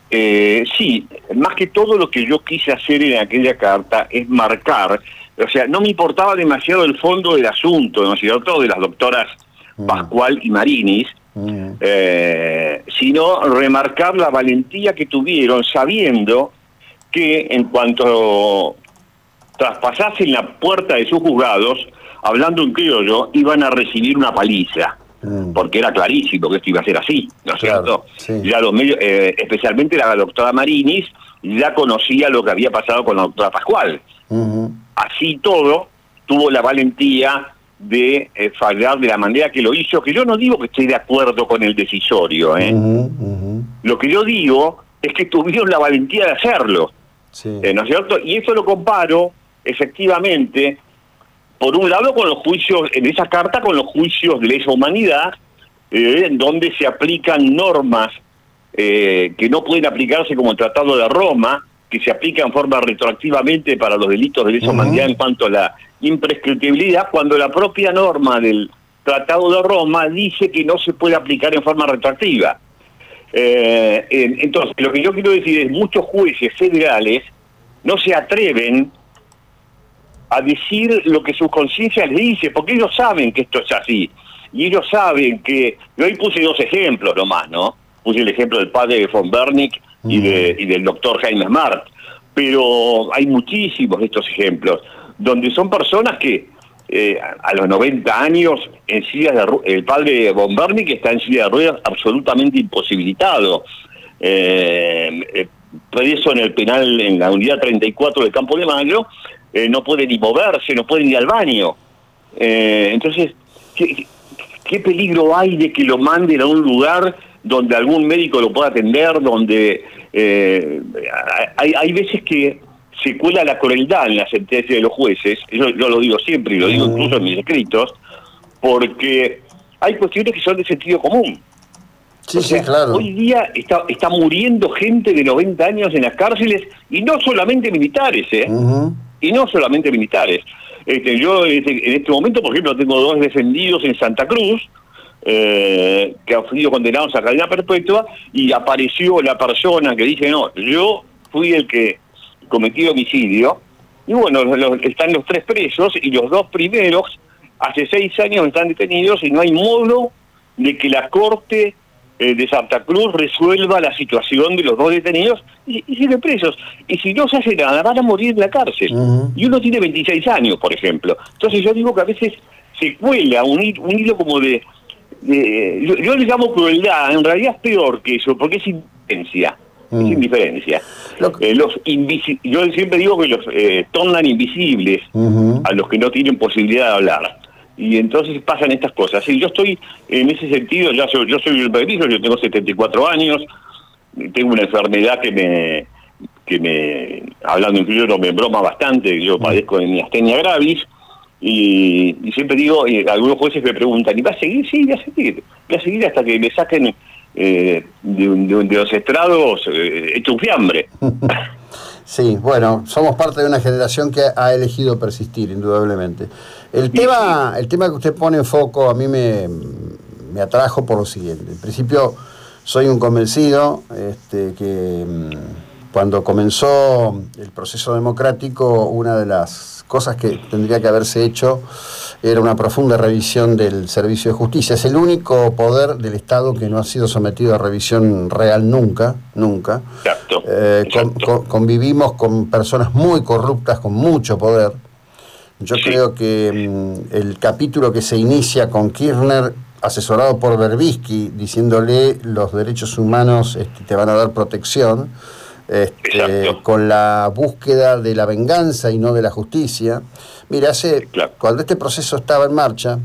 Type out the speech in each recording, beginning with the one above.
Sí, más que todo lo que yo quise hacer en aquella carta es marcar, o sea, no me importaba demasiado el fondo del asunto, ¿no es cierto?, de las doctoras Pascual y Marinis, sino remarcar la valentía que tuvieron sabiendo que en cuanto traspasasen la puerta de sus juzgados, hablando en criollo, iban a recibir una paliza. Porque era clarísimo que esto iba a ser así, ¿no es cierto? Sí. Ya los medios, especialmente la doctora Marinis, ya conocía lo que había pasado con la doctora Pascual. Así todo, tuvo la valentía de fallar de la manera que lo hizo, que yo no digo que esté de acuerdo con el decisorio, Lo que yo digo es que tuvieron la valentía de hacerlo, ¿no es cierto? Y eso lo comparo, efectivamente, por un lado con los juicios, en esa carta con los juicios de lesa humanidad, en donde se aplican normas que no pueden aplicarse como el Tratado de Roma, que se aplican en forma retroactivamente para los delitos de lesa humanidad en cuanto a la imprescriptibilidad, cuando la propia norma del Tratado de Roma dice que no se puede aplicar en forma retroactiva. Entonces, lo que yo quiero decir es, muchos jueces federales no se atreven a decir lo que su conciencia les dice, porque ellos saben que esto es así, y ellos saben que... Yo ahí puse dos ejemplos nomás, ¿no? Puse el ejemplo del padre de von Bernick y del doctor Jaime Smart, pero hay muchísimos de estos ejemplos, donde son personas que a los 90 años, en sillas de el padre de von Bernick está en silla de ruedas absolutamente imposibilitado, preso en el penal, en la unidad 34 del Campo de Mayo, no puede ni moverse, no puede ni ir al baño. Entonces, ¿qué peligro hay de que lo manden a un lugar donde algún médico lo pueda atender, donde hay veces que se cuela la crueldad en la sentencia de los jueces? Yo lo digo siempre y lo digo incluso en mis escritos, porque hay cuestiones que son de sentido común. Sí, claro. Hoy día está muriendo gente de 90 años en las cárceles, y no solamente militares, y no solamente militares. Yo en este momento, por ejemplo, tengo 2 defendidos en Santa Cruz, que han sido condenados a cadena perpetua, y apareció la persona que dice, no, yo fui el que cometió homicidio, y bueno, están los 3 presos, y los 2 primeros, hace 6 años están detenidos, y no hay modo de que la Corte de Santa Cruz resuelva la situación de los 2 detenidos y siguen presos. Y si no se hace nada, van a morir en la cárcel. Y uno tiene 26 años, por ejemplo. Entonces yo digo que a veces se cuela un hilo como de yo le llamo crueldad, en realidad es peor que eso, porque es indiferencia. Es indiferencia. Yo siempre digo que los tornan invisibles a los que no tienen posibilidad de hablar. Y entonces pasan estas cosas. Sí, yo estoy en ese sentido, yo soy el permiso, yo tengo 74 años, tengo una enfermedad que me hablando incluso me broma bastante, yo padezco de miastenia gravis, y siempre digo, algunos jueces me preguntan, ¿y va a seguir? Sí, voy a seguir hasta que me saquen de los estrados hecho un fiambre. Sí, bueno, somos parte de una generación que ha elegido persistir, indudablemente. El tema que usted pone en foco a mí me atrajo por lo siguiente. En principio, soy un convencido que cuando comenzó el proceso democrático, una de las cosas que tendría que haberse hecho era una profunda revisión del servicio de justicia. Es el único poder del Estado que no ha sido sometido a revisión real nunca. Exacto. Convivimos con personas muy corruptas, con mucho poder. Yo creo que el capítulo que se inicia con Kirchner, asesorado por Berbisky, diciéndole los derechos humanos te van a dar protección, con la búsqueda de la venganza y no de la justicia. Mira, cuando este proceso estaba en marcha,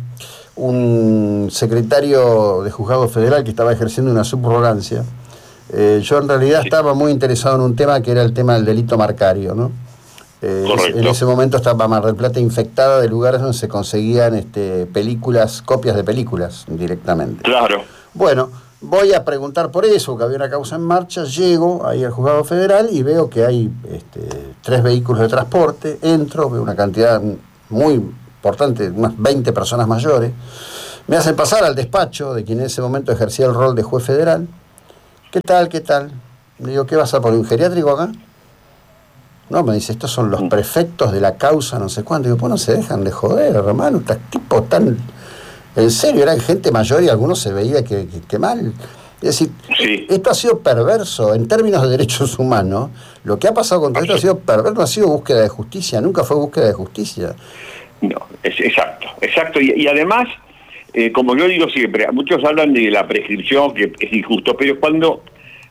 un secretario de juzgado federal que estaba ejerciendo una subrogancia, yo en realidad estaba muy interesado en un tema que era el tema del delito marcario, ¿no? En ese momento estaba Mar del Plata infectada de lugares donde se conseguían copias de películas directamente. Claro. Bueno, voy a preguntar por eso, que había una causa en marcha, llego ahí al juzgado federal y veo que hay 3 vehículos de transporte, entro, veo una cantidad muy importante, unas 20 personas mayores, me hacen pasar al despacho de quien en ese momento ejercía el rol de juez federal. ¿Qué tal? Le digo, ¿qué vas a poner un geriátrico acá? No, me dice, estos son los prefectos de la causa, no sé cuánto. Digo, pues no se dejan de joder, hermano, estos tipos tan... En serio, eran gente mayor y algunos se veía que mal. Es decir, sí, esto ha sido perverso en términos de derechos humanos. Lo que ha pasado con todo esto ha sido perverso, no ha sido búsqueda de justicia, nunca fue búsqueda de justicia. No, es exacto. Y además, como yo digo siempre, muchos hablan de la prescripción, que es injusto, pero cuando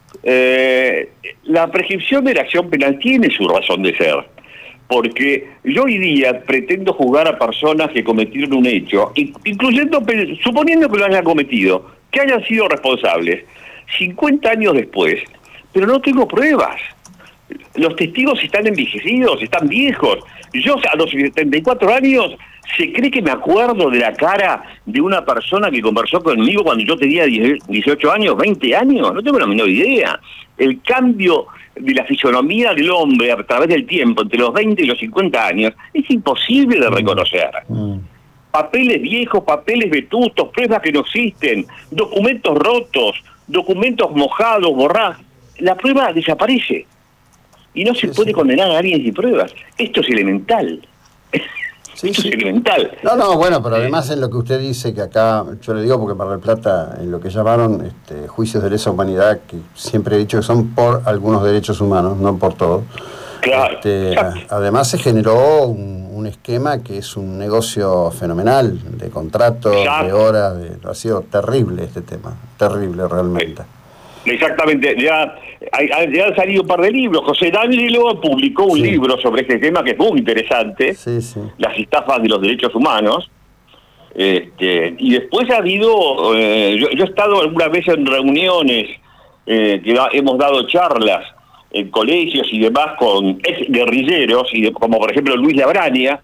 la prescripción de la acción penal tiene su razón de ser. Porque yo hoy día pretendo juzgar a personas que cometieron un hecho, incluyendo, suponiendo que lo hayan cometido, que hayan sido responsables, 50 años después, pero no tengo pruebas. Los testigos están envejecidos, están viejos. Yo a los 74 años, ¿se cree que me acuerdo de la cara de una persona que conversó conmigo cuando yo tenía 18 años, 20 años? No tengo la menor idea. El cambio de la fisonomía del hombre a través del tiempo, entre los 20 y los 50 años, es imposible de reconocer. Papeles viejos, papeles vetustos, pruebas que no existen, documentos rotos, documentos mojados, borrados. La prueba desaparece. Y no se puede condenar a alguien sin pruebas. Esto es elemental. Es elemental. No, bueno, pero además en lo que usted dice, que acá, yo le digo porque Mar del Plata, en lo que llamaron juicios de lesa humanidad, que siempre he dicho que son por algunos derechos humanos, no por todos. Claro. Además se generó un esquema que es un negocio fenomenal, de contratos, de horas, ha sido terrible este tema, terrible realmente. Exactamente, ya han salido un par de libros. José D'Angelo publicó un libro sobre este tema que es muy interesante, las estafas de los derechos humanos. Y después ha habido, yo he estado alguna vez en reuniones que hemos dado charlas en colegios y demás con ex guerrilleros, como por ejemplo Luis Labrania,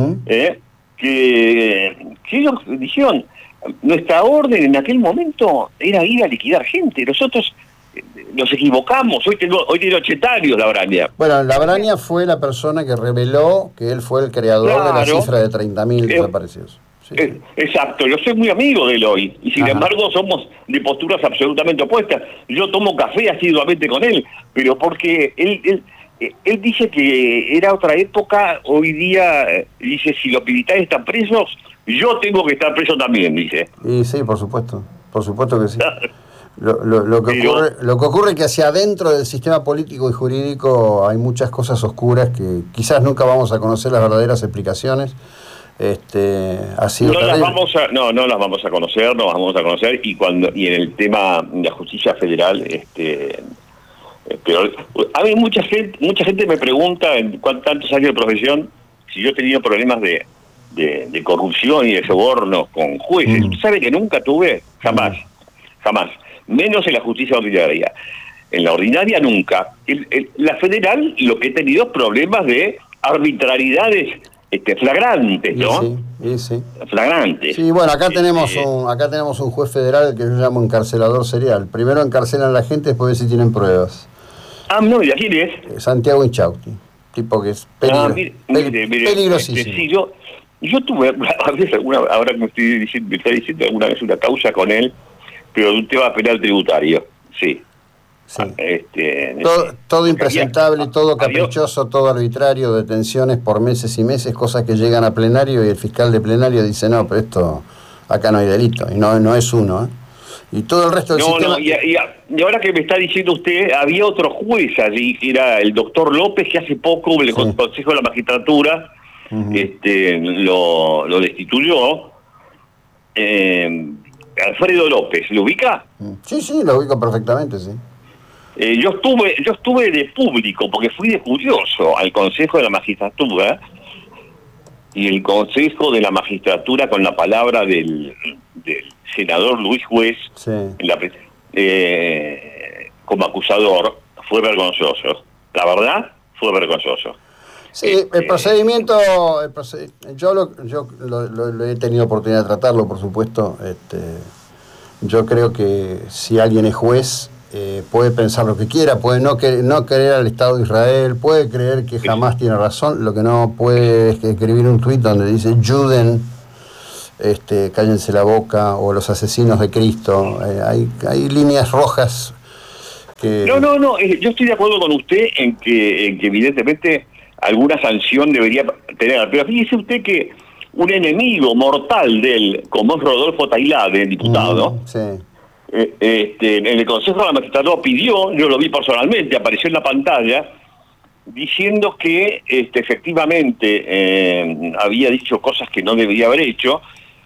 que ellos dijeron, nuestra orden en aquel momento era ir a liquidar gente. Nosotros nos equivocamos. Hoy tiene 80 años Labrania. Bueno, Labrania fue la persona que reveló que él fue el creador de la cifra de 30.000 desaparecidos. Exacto, yo soy muy amigo de él hoy. Y sin embargo somos de posturas absolutamente opuestas. Yo tomo café asiduamente con él, pero porque él dice que era otra época. Hoy día dice, si los militares están presos, yo tengo que estar preso también, dice. Y sí, por supuesto que sí. Lo que ocurre es que hacia adentro del sistema político y jurídico hay muchas cosas oscuras que quizás nunca vamos a conocer las verdaderas explicaciones. Ha sido no las vamos a conocer, y en el tema de la justicia federal, peor. A mí mucha gente me pregunta en tantos años de profesión si yo he tenido problemas de corrupción y de soborno con jueces. ¿Usted sabe que nunca tuve? Jamás. Menos en la justicia ordinaria. En la ordinaria nunca. La federal lo que he tenido es problemas de arbitrariedades flagrantes, ¿no? Sí. Flagrantes. Sí, bueno, acá tenemos un juez federal que yo llamo encarcelador serial. Primero encarcelan a la gente, después ven si tienen pruebas. No, ¿y quién es? Santiago Inchausti, tipo que es peligrosísimo. Sí, yo tuve a veces ahora que me está diciendo alguna vez una causa con él, pero de un tema penal tributario, sí. Todo impresentable, todo caprichoso, todo arbitrario, detenciones por meses y meses, cosas que llegan a plenario y el fiscal de plenario dice, no, pero esto, acá no hay delito, y no es uno, Y todo el resto del sistema... Y ahora que me está diciendo usted, había otro juez allí, que era el doctor López, que hace poco el Consejo de la Magistratura lo destituyó. Alfredo López, ¿lo ubica? Sí, lo ubico perfectamente, sí. Yo estuve de público, porque fui de curioso al Consejo de la Magistratura, y el Consejo de la Magistratura, con la palabra del senador Luis Juez, como acusador, fue vergonzoso. La verdad, fue vergonzoso. Sí, el procedimiento, yo lo he tenido oportunidad de tratarlo, por supuesto. Yo creo que si alguien es juez, puede pensar lo que quiera, puede no querer al Estado de Israel, puede creer que jamás tiene razón, lo que no puede es escribir un tuit donde dice Juden, cállense la boca, o los asesinos de Cristo. Hay líneas rojas que... No, yo estoy de acuerdo con usted en que evidentemente alguna sanción debería tener, pero fíjese usted que un enemigo mortal de él, como es Rodolfo Tailade, diputado, sí. En el Consejo de la Magistratura pidió, yo lo vi personalmente, apareció en la pantalla, diciendo que efectivamente había dicho cosas que no debería haber hecho,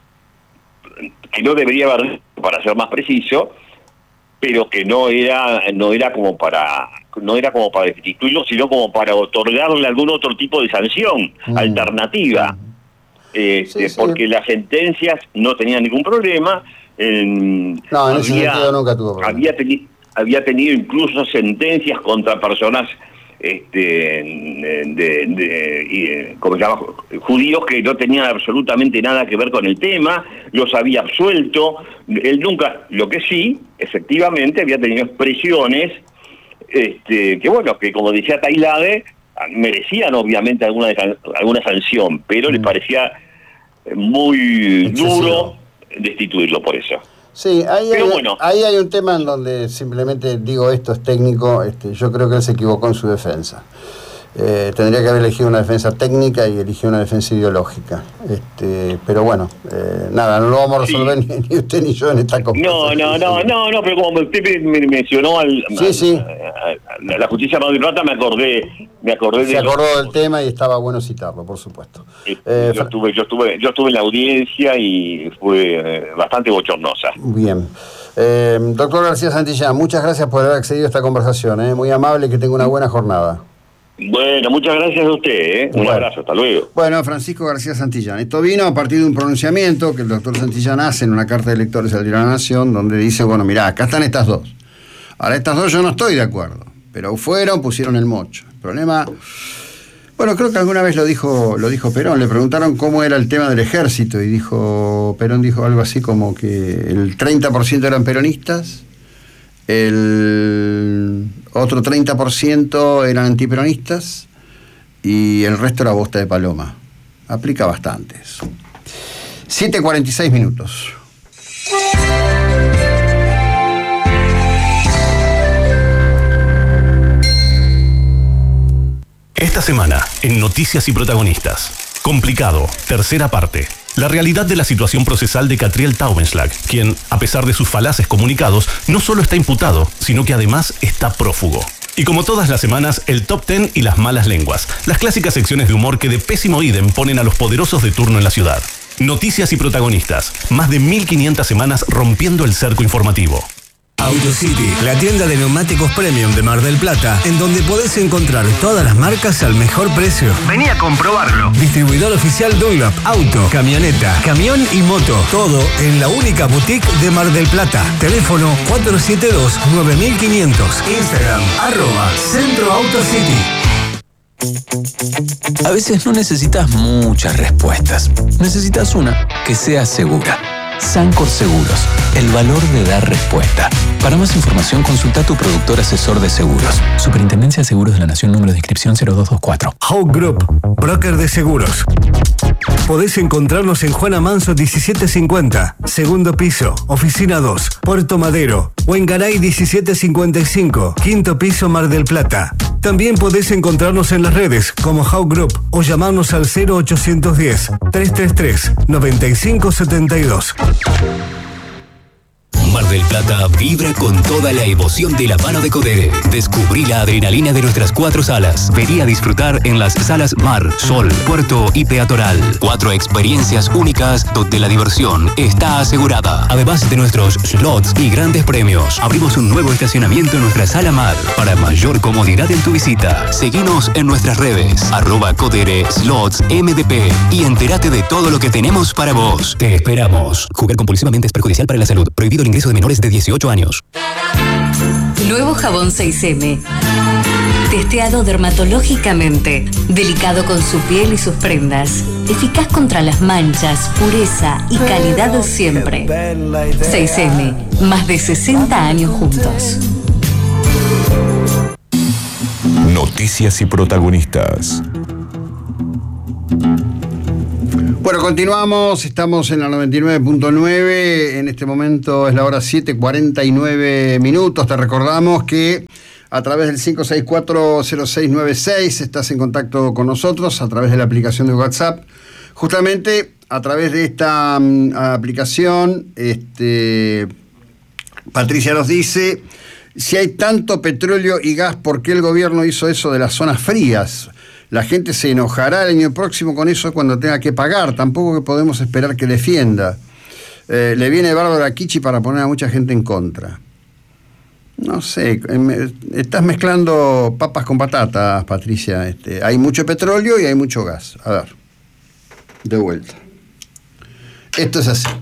para ser más preciso, pero que no era como para destituirlo, sino como para otorgarle algún otro tipo de sanción alternativa. Porque las sentencias no tenían ningún problema. En ese sentido nunca tuvo problema. Había tenido incluso sentencias contra personas ¿cómo se llama? Judíos que no tenían absolutamente nada que ver con el tema, los había absuelto. Él nunca, lo que sí, efectivamente, había tenido expresiones que como decía Tailade, merecían obviamente alguna sanción, pero les parecía muy duro destituirlo por eso. Sí, ahí hay un tema en donde simplemente digo esto es técnico. Yo creo que él se equivocó en su defensa. Tendría que haber elegido una defensa técnica y eligió una defensa ideológica. Pero bueno, nada, no lo vamos a resolver ni usted ni yo en esta conversación. No, pero como usted me mencionó la justicia Mar del Plata, me acordé se acordó del tema y estaba bueno citarlo, por supuesto. Yo estuve en la audiencia y fue bastante bochornosa. Bien. Doctor García Santillán, muchas gracias por haber accedido a esta conversación. Muy amable, que tenga una buena jornada. Bueno, muchas gracias a usted. Un abrazo, hasta luego. Bueno, Francisco García Santillán. Esto vino a partir de un pronunciamiento que el doctor Santillán hace en una carta de electores al Diario de la Nación, donde dice, bueno, mirá, acá están estas dos. Ahora, estas dos yo no estoy de acuerdo, pero pusieron el mocho. El problema, bueno, creo que alguna vez lo dijo Perón. Le preguntaron cómo era el tema del ejército y Perón dijo algo así como que el 30% eran peronistas, el otro 30% eran antiperonistas y el resto era bosta de paloma. Aplica bastante eso. 7:46 minutos. Esta semana, en Noticias y Protagonistas. Complicado, tercera parte. La realidad de la situación procesal de Catriel Taubenschlag, quien, a pesar de sus falaces comunicados, no solo está imputado, sino que además está prófugo. Y como todas las semanas, el Top 10 y las malas lenguas. Las clásicas secciones de humor que de pésimo idem ponen a los poderosos de turno en la ciudad. Noticias y Protagonistas. Más de 1500 semanas rompiendo el cerco informativo. AutoCity, la tienda de neumáticos premium de Mar del Plata, en donde podés encontrar todas las marcas al mejor precio. Vení a comprobarlo. Distribuidor oficial Dunlop, auto, camioneta, camión y moto. Todo en la única boutique de Mar del Plata. Teléfono 472-9500. Instagram, @Centro AutoCity. A veces no necesitas muchas respuestas. Necesitas una que sea segura. Sancor Seguros, el valor de dar respuesta. Para más información, consulta a tu productor asesor de seguros. Superintendencia de Seguros de la Nación, número de inscripción 0224. Hawk Group, broker de seguros. Podés encontrarnos en Juana Manso 1750, segundo piso, oficina 2, Puerto Madero, o en Garay 1755, quinto piso, Mar del Plata. También podés encontrarnos en las redes como Hawk Group o llamarnos al 0810-333-9572. Mar del Plata vibra con toda la emoción de la mano de Codere. Descubrí la adrenalina de nuestras 4 salas. Vení a disfrutar en las salas Mar, Sol, Puerto y Peatonal. 4 experiencias únicas donde la diversión está asegurada. Además de nuestros slots y grandes premios, abrimos un nuevo estacionamiento en nuestra sala Mar para mayor comodidad en tu visita. Seguinos en nuestras redes @Codere Slots MDP y entérate de todo lo que tenemos para vos. Te esperamos. Jugar compulsivamente es perjudicial para la salud. Prohibido el ingreso de menores de 18 años. Nuevo jabón 6M. Testeado dermatológicamente. Delicado con su piel y sus prendas. Eficaz contra las manchas, pureza y calidad de siempre. 6M. Más de 60 años juntos. Noticias y Protagonistas. Bueno, continuamos, estamos en la 99.9, en este momento es la hora 7:49. Te recordamos que a través del 564-0696 estás en contacto con nosotros, a través de la aplicación de WhatsApp. Justamente a través de esta aplicación, Patricia nos dice, si hay tanto petróleo y gas, ¿por qué el gobierno hizo eso de las zonas frías? La gente se enojará el año próximo con eso cuando tenga que pagar. Tampoco que podemos esperar que defienda. Le viene bárbaro a Kichi para poner a mucha gente en contra. No sé, estás mezclando papas con patatas, Patricia. Hay mucho petróleo y hay mucho gas. A ver, de vuelta. Esto es así.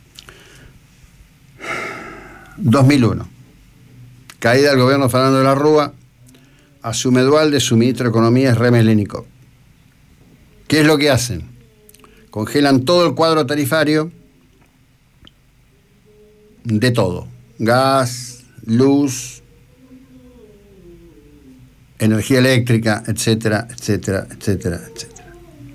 2001. Caída del gobierno Fernando de la Rúa. Asume Dualde, su ministro de Economía es Remes Lenikov. ¿Qué es lo que hacen? Congelan todo el cuadro tarifario de todo. Gas, luz, energía eléctrica, etcétera, etcétera, etcétera, etcétera.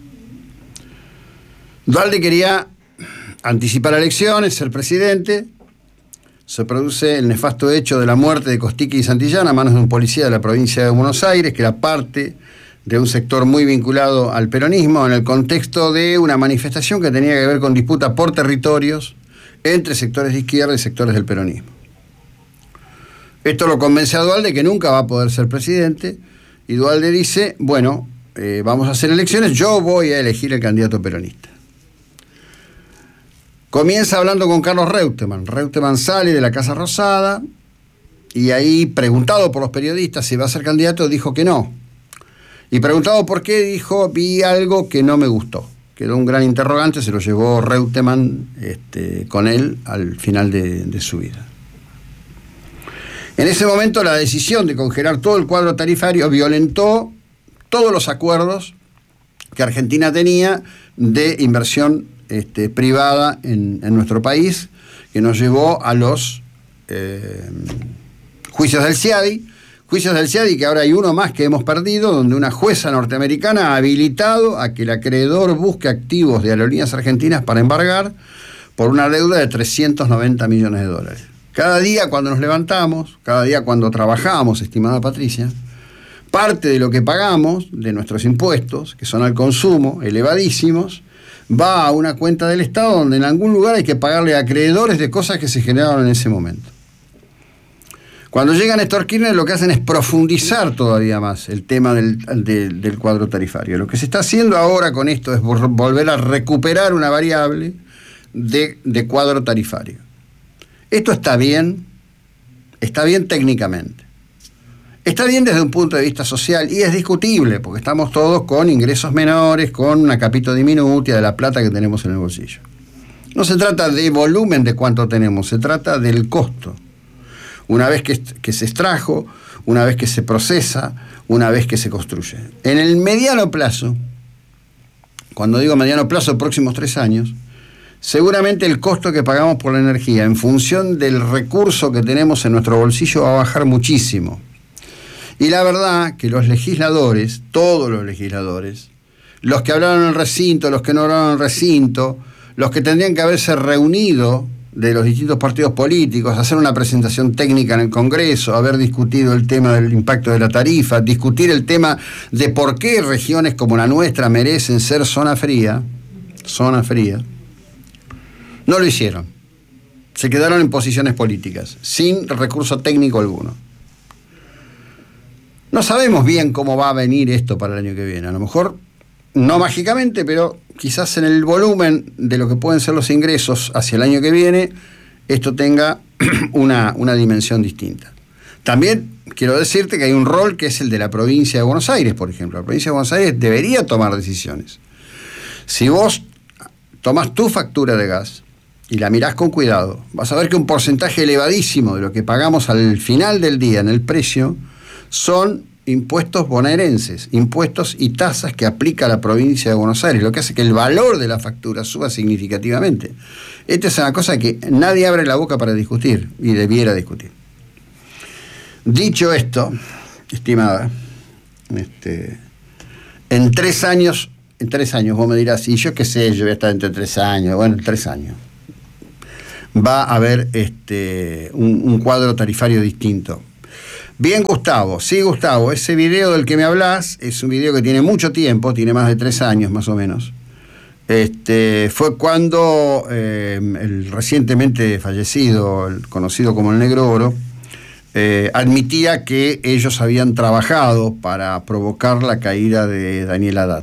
Dualde quería anticipar elecciones, ser presidente. Se produce el nefasto hecho de la muerte de Costiqui y Santillán a manos de un policía de la provincia de Buenos Aires, que era parte de un sector muy vinculado al peronismo, en el contexto de una manifestación que tenía que ver con disputa por territorios entre sectores de izquierda y sectores del peronismo. Esto lo convence a Dualde que nunca va a poder ser presidente, y Dualde dice, bueno, vamos a hacer elecciones, yo voy a elegir el candidato peronista. Comienza hablando con Carlos Reutemann. Reutemann sale de la Casa Rosada y ahí, preguntado por los periodistas si va a ser candidato, dijo que no. Y preguntado por qué, dijo, vi algo que no me gustó. Quedó un gran interrogante, se lo llevó Reutemann con él al final de su vida. En ese momento la decisión de congelar todo el cuadro tarifario violentó todos los acuerdos que Argentina tenía de inversión privada en nuestro país, que nos llevó a los juicios del CIADI que ahora hay uno más que hemos perdido, donde una jueza norteamericana ha habilitado a que el acreedor busque activos de Aerolíneas Argentinas para embargar por una deuda de 390 millones de dólares. Cada día cuando nos levantamos, cada día cuando trabajamos, estimada Patricia, parte de lo que pagamos de nuestros impuestos, que son al consumo, elevadísimos, va a una cuenta del Estado donde en algún lugar hay que pagarle a acreedores de cosas que se generaron en ese momento. Cuando llega Néstor Kirchner, lo que hacen es profundizar todavía más el tema del cuadro tarifario. Lo que se está haciendo ahora con esto es volver a recuperar una variable de cuadro tarifario. Esto está bien técnicamente. Está bien desde un punto de vista social y es discutible porque estamos todos con ingresos menores, con una capito diminuta de la plata que tenemos en el bolsillo. No se trata de volumen de cuánto tenemos, se trata del costo. Una vez que se extrajo, una vez que se procesa, una vez que se construye. En el mediano plazo, cuando digo mediano plazo, próximos 3 años, seguramente el costo que pagamos por la energía en función del recurso que tenemos en nuestro bolsillo va a bajar muchísimo. Y la verdad que los legisladores, todos los legisladores, los que hablaron en el recinto, los que no hablaron en el recinto, los que tendrían que haberse reunido de los distintos partidos políticos, hacer una presentación técnica en el Congreso, haber discutido el tema del impacto de la tarifa, discutir el tema de por qué regiones como la nuestra merecen ser zona fría, no lo hicieron. Se quedaron en posiciones políticas, sin recurso técnico alguno. No sabemos bien cómo va a venir esto para el año que viene. A lo mejor, no mágicamente, pero quizás en el volumen de lo que pueden ser los ingresos hacia el año que viene, esto tenga una dimensión distinta. También quiero decirte que hay un rol que es el de la provincia de Buenos Aires, por ejemplo. La provincia de Buenos Aires debería tomar decisiones. Si vos tomás tu factura de gas y la mirás con cuidado, vas a ver que un porcentaje elevadísimo de lo que pagamos al final del día en el precio son impuestos bonaerenses, impuestos y tasas que aplica la provincia de Buenos Aires, lo que hace que el valor de la factura suba significativamente. Esta es una cosa que nadie abre la boca para discutir, y debiera discutir. Dicho esto, estimada, en 3 años en 3 años, vos me dirás, y yo qué sé, yo voy a estar entre 3 años, bueno, en 3 años, va a haber un cuadro tarifario distinto. Bien, Gustavo, sí, Gustavo, ese video del que me hablás es un video que tiene mucho tiempo, tiene más de 3 años más o menos. Fue cuando el recientemente fallecido, el conocido como el Negro Oro, admitía que ellos habían trabajado para provocar la caída de Daniel Haddad.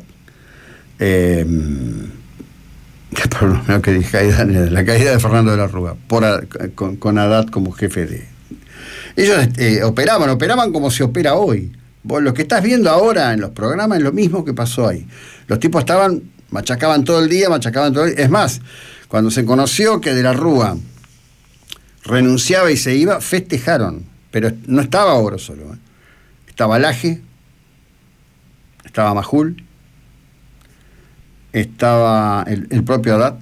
La caída de Fernando de la Rúa, con Haddad como jefe de... Ellos operaban como se opera hoy. Vos lo que estás viendo ahora en los programas es lo mismo que pasó ahí. Los tipos machacaban todo el día. Es más, cuando se conoció que de la Rúa renunciaba y se iba, festejaron. Pero no estaba Oro solo. Estaba Laje, estaba Majul, estaba el propio Haddad,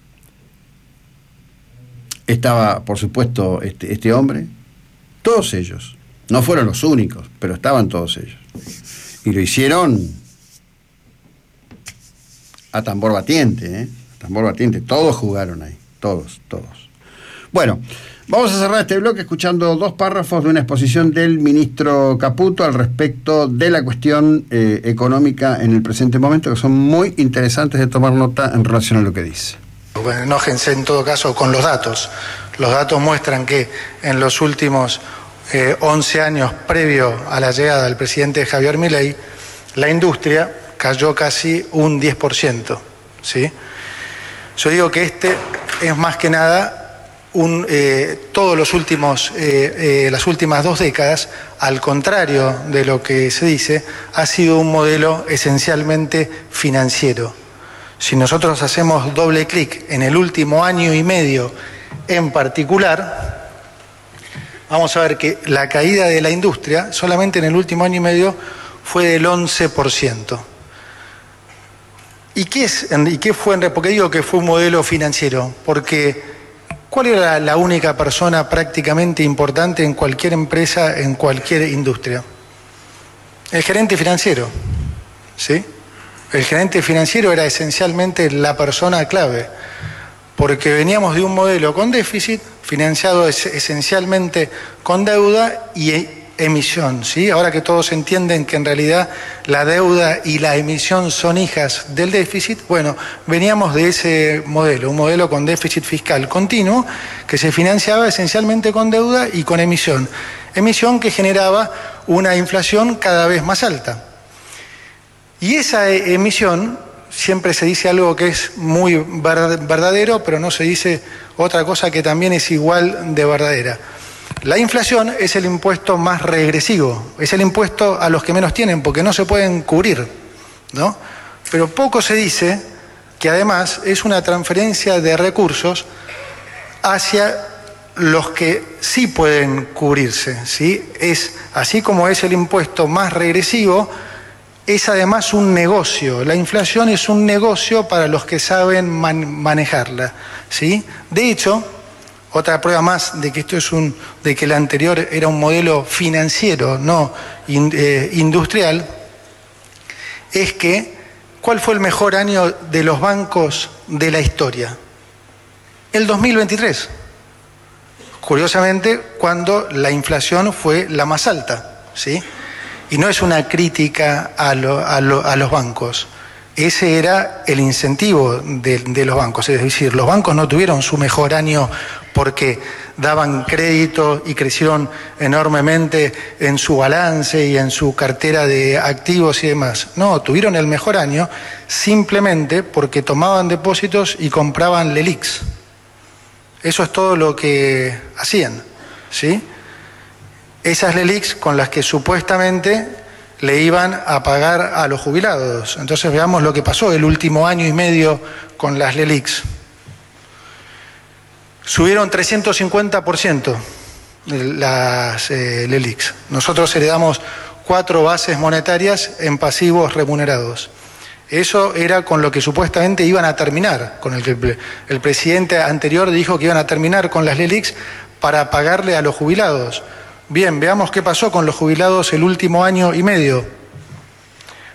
estaba, por supuesto, este hombre. Todos ellos. No fueron los únicos, pero estaban todos ellos. Y lo hicieron a tambor batiente, tambor batiente. Todos jugaron ahí. Todos. Bueno, vamos a cerrar este bloque escuchando 2 párrafos de una exposición del ministro Caputo al respecto de la cuestión económica en el presente momento, que son muy interesantes de tomar nota en relación a lo que dice. Bueno, enójense en todo caso con los datos. Los datos muestran que en los últimos 11 años previo a la llegada del presidente Javier Milei, la industria cayó casi un 10%, ¿sí? Yo digo que es más que nada todos los últimos, las últimas 2 décadas, al contrario de lo que se dice, ha sido un modelo esencialmente financiero. Si nosotros hacemos doble clic en el último año y medio en particular, vamos a ver que la caída de la industria solamente en el último año y medio fue del 11%. ¿Y qué fue? Porque digo que fue un modelo financiero, porque ¿cuál era la única persona prácticamente importante en cualquier empresa, en cualquier industria? El gerente financiero, ¿sí? El gerente financiero era esencialmente la persona clave, porque veníamos de un modelo con déficit, financiado esencialmente con deuda y emisión, ¿sí? Ahora que todos entienden que en realidad la deuda y la emisión son hijas del déficit, bueno, veníamos de ese modelo, un modelo con déficit fiscal continuo que se financiaba esencialmente con deuda y con emisión que generaba una inflación cada vez más alta. Y esa emisión, siempre se dice algo que es muy verdadero, pero no se dice otra cosa que también es igual de verdadera. La inflación es el impuesto más regresivo, es el impuesto a los que menos tienen, porque no se pueden cubrir, ¿no? Pero poco se dice que además es una transferencia de recursos hacia los que sí pueden cubrirse, ¿sí? Es, así como es el impuesto más regresivo, es además un negocio. La inflación es un negocio para los que saben manejarla, ¿sí? De hecho, otra prueba más de que de que el anterior era un modelo financiero, no industrial, es que ¿cuál fue el mejor año de los bancos de la historia? El 2023. Curiosamente, cuando la inflación fue la más alta, ¿sí? Y no es una crítica a los bancos. Ese era el incentivo de los bancos. Es decir, los bancos no tuvieron su mejor año porque daban crédito y crecieron enormemente en su balance y en su cartera de activos y demás. No, tuvieron el mejor año simplemente porque tomaban depósitos y compraban LELIQs. Eso es todo lo que hacían, ¿sí? Esas LELIQs con las que supuestamente le iban a pagar a los jubilados. Entonces veamos lo que pasó el último año y medio con las LELIQs. Subieron 350% las LELIQs. Nosotros heredamos 4 bases monetarias en pasivos remunerados. Eso era con lo que supuestamente iban a terminar, con el que el presidente anterior dijo que iban a terminar con las LELIQs para pagarle a los jubilados. Bien, veamos qué pasó con los jubilados el último año y medio.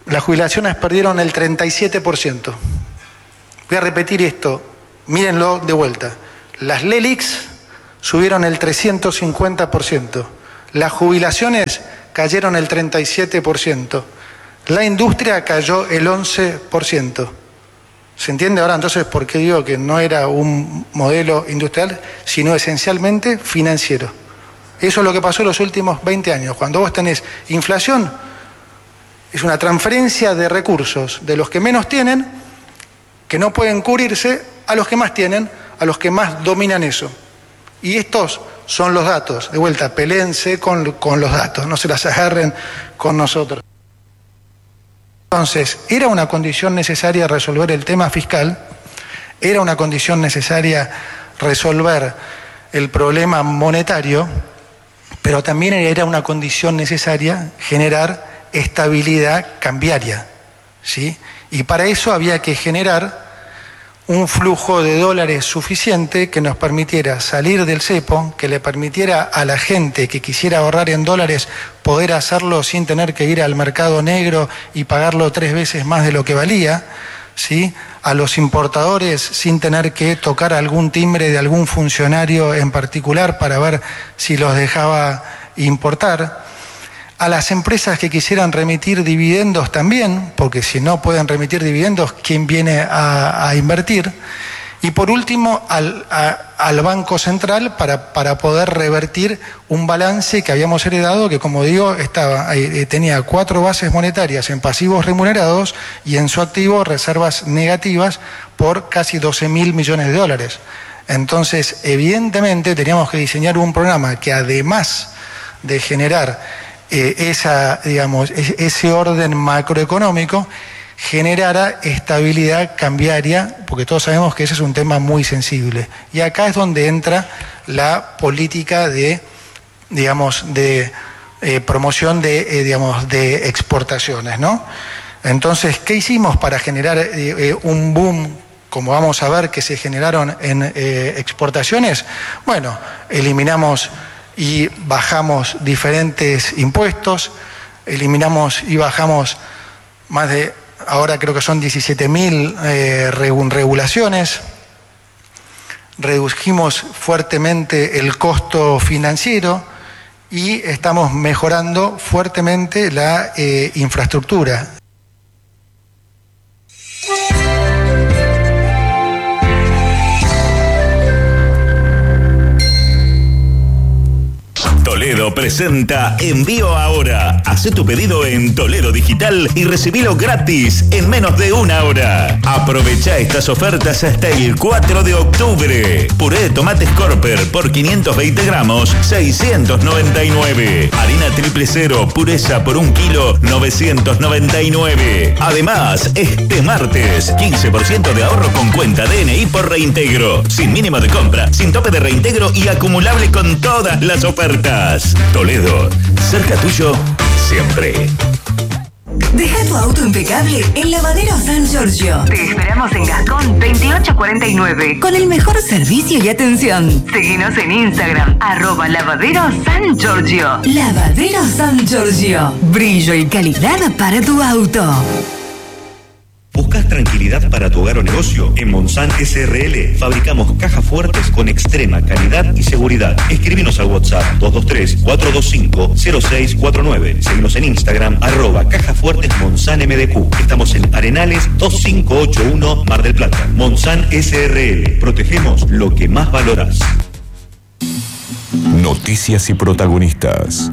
las jubilaciones perdieron el 37%. Voy a repetir esto, mírenlo de vuelta. Las LELIQs subieron el 350%, las jubilaciones cayeron el 37%, la industria cayó el 11%. ¿Se entiende ahora entonces por qué digo que no era un modelo industrial, sino esencialmente financiero? Eso es lo que pasó en los últimos 20 años. Cuando vos tenés inflación, es una transferencia de recursos de los que menos tienen, que no pueden cubrirse, a los que más tienen, a los que más dominan eso. Y estos son los datos. De vuelta, peléense con los datos, no se las agarren con nosotros. Entonces, era una condición necesaria resolver el tema fiscal, era una condición necesaria resolver el problema monetario, pero también era una condición necesaria generar estabilidad cambiaria, ¿sí? Y para eso había que generar un flujo de dólares suficiente que nos permitiera salir del cepo, que le permitiera a la gente que quisiera ahorrar en dólares poder hacerlo sin tener que ir al mercado negro y pagarlo 3 veces más de lo que valía, ¿sí? A los importadores sin tener que tocar algún timbre de algún funcionario en particular para ver si los dejaba importar. A las empresas que quisieran remitir dividendos también, porque si no pueden remitir dividendos, ¿quién viene a invertir? Y por último, al Banco Central para poder revertir un balance que habíamos heredado, que como digo, tenía 4 bases monetarias en pasivos remunerados y en su activo reservas negativas por casi 12.000 millones de dólares. Entonces, evidentemente, teníamos que diseñar un programa que además de generar ese orden macroeconómico, generara estabilidad cambiaria, porque todos sabemos que ese es un tema muy sensible. Y acá es donde entra la política de promoción de exportaciones, ¿no? Entonces, ¿qué hicimos para generar un boom, como vamos a ver que se generaron en exportaciones? Bueno, eliminamos y bajamos diferentes impuestos, eliminamos y bajamos más de, ahora creo que son 17.000 regulaciones, redujimos fuertemente el costo financiero y estamos mejorando fuertemente la infraestructura. Toledo presenta Envío Ahora. Hacé tu pedido en Toledo Digital y recibilo gratis en menos de 1 hora. Aprovecha estas ofertas hasta el 4 de octubre. Puré de tomates Corper por 520 gramos, 699. Harina 000, pureza por 1 kilo, 999. Además, este martes, 15% de ahorro con cuenta DNI por reintegro. Sin mínimo de compra, sin tope de reintegro y acumulable con todas las ofertas. Toledo, cerca tuyo, siempre. Deja tu auto impecable en Lavadero San Giorgio. Te esperamos en Gascón 2849. Con el mejor servicio y atención. Seguinos en Instagram, @Lavadero San Giorgio. Lavadero San Giorgio. Brillo y calidad para tu auto. ¿Buscas tranquilidad para tu hogar o negocio? En Monsan SRL fabricamos cajas fuertes con extrema calidad y seguridad. Escribinos al WhatsApp 223-425-0649. Seguinos en Instagram @cajafuertesmonsanmdq. Estamos en Arenales 2581 Mar del Plata. Monsan SRL. Protegemos lo que más valoras. Noticias y protagonistas.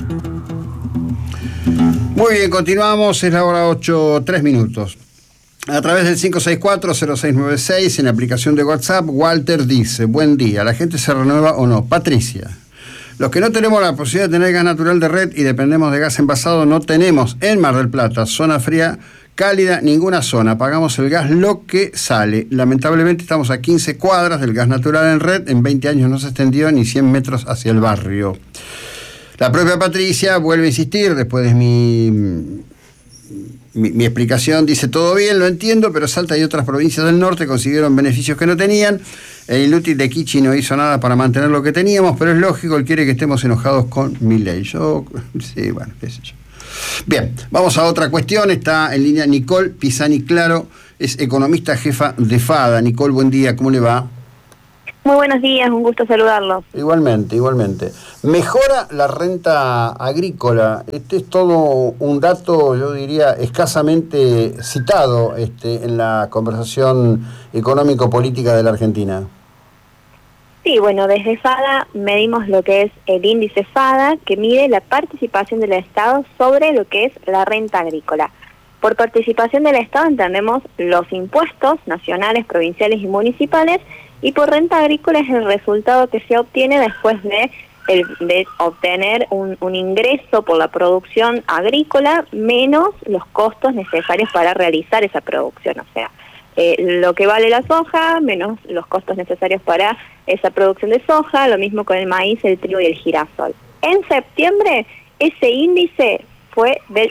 Muy bien, continuamos. Es la hora 8:03. A través del 564-0696, en la aplicación de WhatsApp, Walter dice: buen día, ¿la gente se renueva o no? Patricia: los que no tenemos la posibilidad de tener gas natural de red y dependemos de gas envasado, no tenemos en Mar del Plata, zona fría, cálida, ninguna zona. Pagamos el gas lo que sale. Lamentablemente estamos a 15 cuadras del gas natural en red. En 20 años no se extendió ni 100 metros hacia el barrio. La propia Patricia vuelve a insistir, después de mi mi explicación dice: todo bien, lo entiendo, pero Salta y otras provincias del norte consiguieron beneficios que no tenían. El inútil de Kichi no hizo nada para mantener lo que teníamos, pero es lógico, él quiere que estemos enojados con Milei. Sí, bueno, qué sé yo. Bien, vamos a otra cuestión. Está en línea Nicole Pisani Claro, es economista jefa de FADA. Nicole, buen día, ¿cómo le va? Muy buenos días, un gusto saludarlo. Igualmente. Mejora la renta agrícola. Este es todo un dato, yo diría, escasamente citado en la conversación económico-política de la Argentina. Sí, bueno, desde FADA medimos lo que es el índice FADA, que mide la participación del Estado sobre lo que es la renta agrícola. Por participación del Estado entendemos los impuestos nacionales, provinciales y municipales, y por renta agrícola es el resultado que se obtiene después de obtener un ingreso por la producción agrícola menos los costos necesarios para realizar esa producción. O sea, lo que vale la soja menos los costos necesarios para esa producción de soja, lo mismo con el maíz, el trigo y el girasol. En septiembre ese índice fue del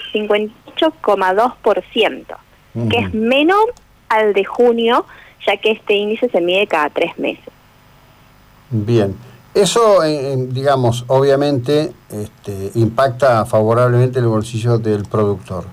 58,2%, que es menor al de junio, ya que este índice se mide cada 3 meses. Bien, eso, digamos, obviamente impacta favorablemente el bolsillo del productor.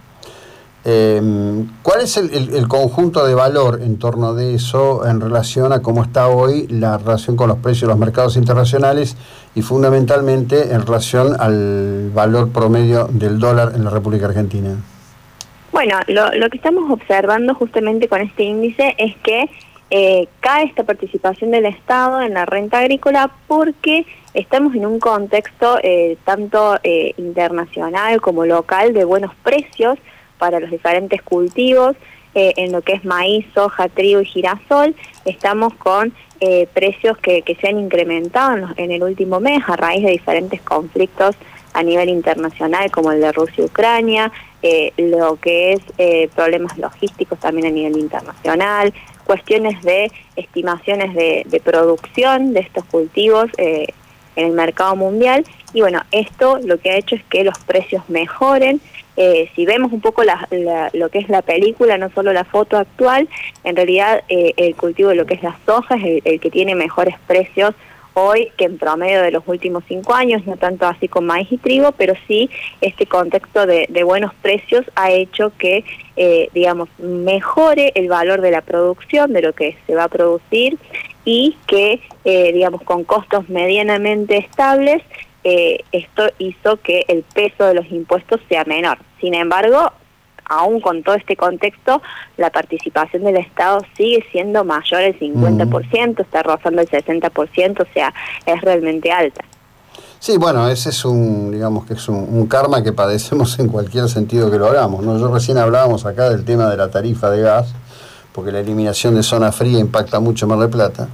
¿Cuál es el conjunto de valor en torno de eso en relación a cómo está hoy la relación con los precios de los mercados internacionales y fundamentalmente en relación al valor promedio del dólar en la República Argentina? Bueno, lo que estamos observando justamente con este índice es que cae esta participación del Estado en la renta agrícola porque estamos en un contexto tanto internacional como local de buenos precios para los diferentes cultivos, en lo que es maíz, soja, trigo y girasol. Estamos con precios que se han incrementado en el último mes a raíz de diferentes conflictos a nivel internacional, como el de Rusia y Ucrania, lo que es problemas logísticos también a nivel internacional, cuestiones de estimaciones de producción de estos cultivos en el mercado mundial. Y bueno, esto lo que ha hecho es que los precios mejoren. Si vemos un poco lo que es la película, no solo la foto actual, en realidad el cultivo de lo que es la soja es el que tiene mejores precios hoy que en promedio de los últimos 5 años, no tanto así con maíz y trigo, pero sí este contexto de buenos precios ha hecho que, digamos, mejore el valor de la producción, de lo que se va a producir, y que, digamos, con costos medianamente estables, esto hizo que el peso de los impuestos sea menor. Sin embargo, aún con todo este contexto, la participación del Estado sigue siendo mayor al 50%, está rozando el 60%, o sea, es realmente alta. Sí, bueno, ese es digamos que es un karma que padecemos en cualquier sentido que lo hagamos, ¿no? Yo recién hablábamos acá del tema de la tarifa de gas, porque la eliminación de zona fría impacta mucho en Mar del Plata.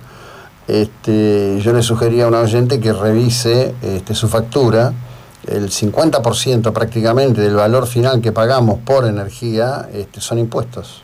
Yo le sugería a una oyente que revise su factura. El 50% prácticamente del valor final que pagamos por energía son impuestos.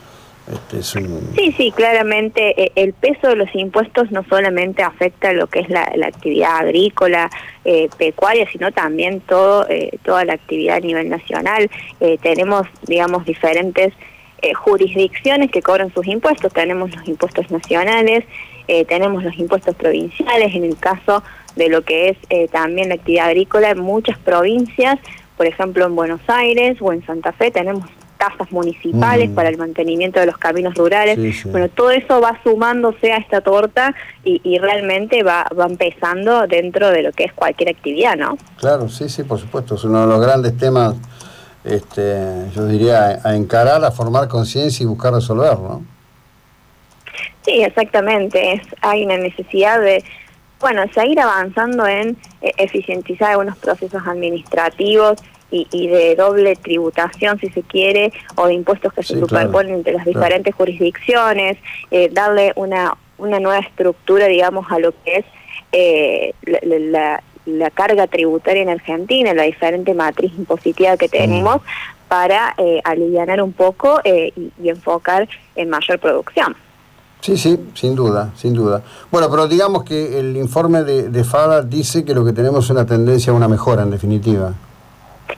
Sí, claramente el peso de los impuestos no solamente afecta lo que es la actividad agrícola, pecuaria, sino también toda la actividad a nivel nacional. Tenemos, digamos, diferentes jurisdicciones que cobran sus impuestos. Tenemos los impuestos nacionales, tenemos los impuestos provinciales. En el caso de lo que es también la actividad agrícola, en muchas provincias, por ejemplo en Buenos Aires o en Santa Fe, tenemos tasas municipales para el mantenimiento de los caminos rurales. Sí. Bueno, todo eso va sumándose a esta torta y realmente va empezando dentro de lo que es cualquier actividad, ¿no? Claro, sí, por supuesto. Es uno de los grandes temas, yo diría, a encarar, a formar conciencia y buscar resolverlo, ¿no? Sí, exactamente. Hay una necesidad de, seguir avanzando en eficientizar algunos procesos administrativos y de doble tributación, si se quiere, o de impuestos que se superponen entre las diferentes jurisdicciones, darle una nueva estructura, digamos, a lo que es la carga tributaria en Argentina, la diferente matriz impositiva que tenemos, para alivianar un poco y enfocar en mayor producción. Sí, sin duda. Bueno, pero digamos que el informe de FADA dice que lo que tenemos es una tendencia a una mejora, en definitiva.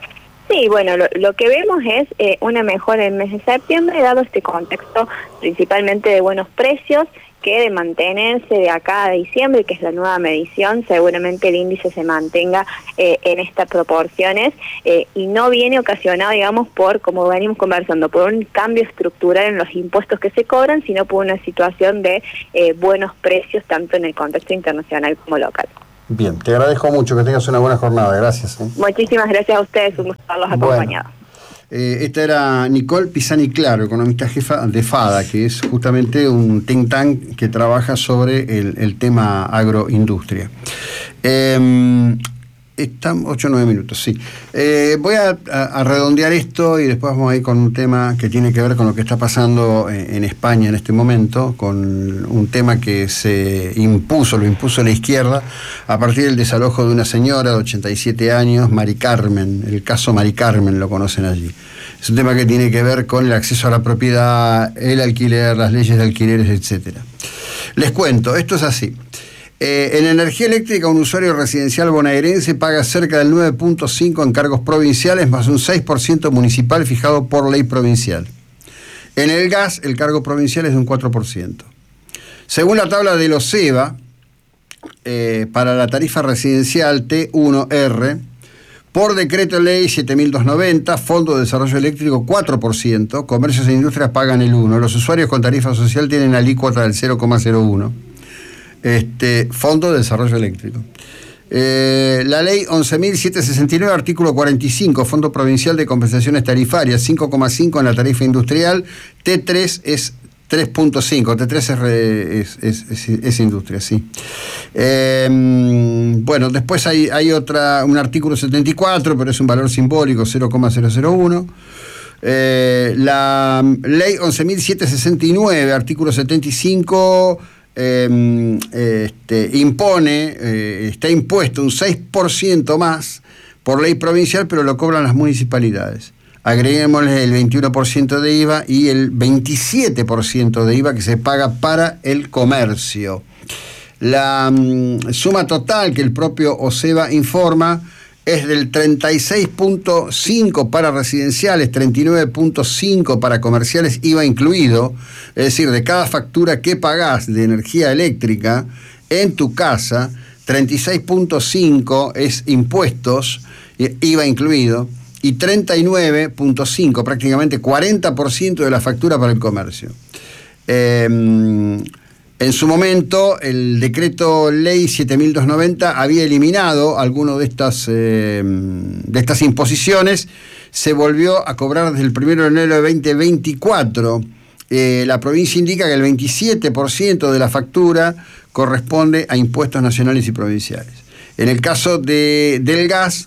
Sí, bueno, lo que vemos es una mejora en el mes de septiembre, dado este contexto principalmente de buenos precios, que de mantenerse de acá a diciembre, que es la nueva medición, seguramente el índice se mantenga en estas proporciones y no viene ocasionado, digamos, por, como venimos conversando, por un cambio estructural en los impuestos que se cobran, sino por una situación de buenos precios tanto en el contexto internacional como local. Bien, te agradezco mucho, que tengas una buena jornada, gracias. Muchísimas gracias a ustedes, un gusto haberlos acompañado. Esta era Nicole Pisani Claro, economista jefa de FADA, que es justamente un think tank que trabaja sobre el tema agroindustria. Están 8 o 9 minutos, sí. Voy a redondear esto y después vamos a ir con un tema que tiene que ver con lo que está pasando en España en este momento, con un tema que lo impuso la izquierda a partir del desalojo de una señora de 87 años, Mari Carmen, el caso Mari Carmen, lo conocen allí. Es un tema que tiene que ver con el acceso a la propiedad, el alquiler, las leyes de alquileres, etcétera. Les cuento, esto es así. En energía eléctrica, un usuario residencial bonaerense paga cerca del 9.5% en cargos provinciales, más un 6% municipal fijado por ley provincial. En el gas, el cargo provincial es de un 4%. Según la tabla de los SEBA, para la tarifa residencial T1R, por decreto ley 7.290, Fondo de Desarrollo Eléctrico 4%, comercios e industrias pagan el 1%, los usuarios con tarifa social tienen alícuota del 0,01%. Fondo de Desarrollo Eléctrico. La ley 11.769, artículo 45, Fondo Provincial de Compensaciones Tarifarias, 5,5 en la tarifa industrial, T3 es 3.5, T3 es industria, sí. Bueno, después hay un artículo 74, pero es un valor simbólico, 0,001. La ley 11.769, artículo 75, está impuesto un 6% más por ley provincial, pero lo cobran las municipalidades. Agreguémosle el 21% de IVA y el 27% de IVA que se paga para el comercio. La suma total que el propio OSEBA informa es del 36.5 para residenciales, 39.5 para comerciales, IVA incluido. Es decir, de cada factura que pagás de energía eléctrica en tu casa, 36.5 es impuestos, IVA incluido, y 39.5, prácticamente 40% de la factura para el comercio. En su momento, el decreto ley 7.290 había eliminado algunas de estas imposiciones. Se volvió a cobrar desde el 1 de enero de 2024. La provincia indica que el 27% de la factura corresponde a impuestos nacionales y provinciales. En el caso del gas,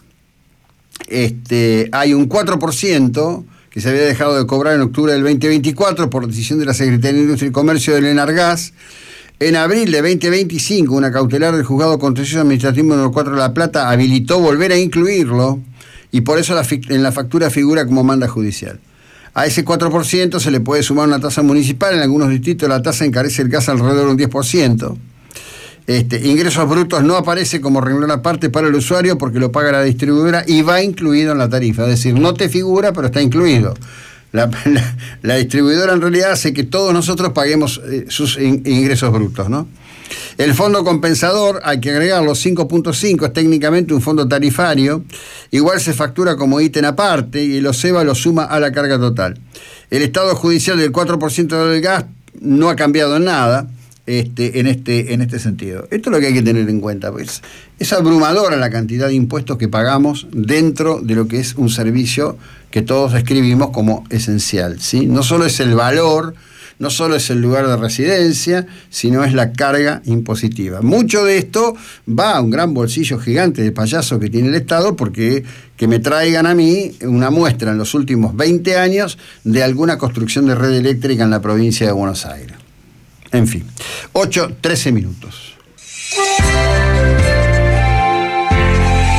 hay un 4% que se había dejado de cobrar en octubre del 2024 por decisión de la Secretaría de Industria y Comercio del Enargas. En abril de 2025, una cautelar del Juzgado Contencioso Administrativo número 4 de La Plata habilitó volver a incluirlo y por eso en la factura figura como manda judicial. A ese 4% se le puede sumar una tasa municipal. En algunos distritos la tasa encarece el gas alrededor de un 10%. Ingresos brutos no aparece como renglón aparte para el usuario porque lo paga la distribuidora y va incluido en la tarifa. Es decir, no te figura, pero está incluido. La distribuidora en realidad hace que todos nosotros paguemos sus ingresos brutos, ¿no? El fondo compensador, hay que agregarlo, 5.5, es técnicamente un fondo tarifario, igual se factura como ítem aparte y el OSEBA lo suma a la carga total. El estado judicial del 4% del gas no ha cambiado en nada en este sentido. Esto es lo que hay que tener en cuenta, pues es abrumadora la cantidad de impuestos que pagamos dentro de lo que es un servicio que todos describimos como esencial, ¿sí? No solo es el valor, no solo es el lugar de residencia, sino es la carga impositiva. Mucho de esto va a un gran bolsillo gigante de payaso que tiene el Estado, porque que me traigan a mí una muestra en los últimos 20 años de alguna construcción de red eléctrica en la provincia de Buenos Aires. En fin, 8:13 minutos.